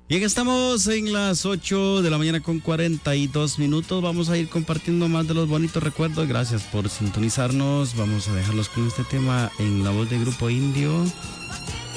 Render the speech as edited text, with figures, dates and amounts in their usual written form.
Bien, estamos en las 8 de la mañana con 42 minutos. Vamos a ir compartiendo más de los bonitos recuerdos. Gracias por sintonizarnos. Vamos a dejarlos con este tema en la voz del Grupo Indio.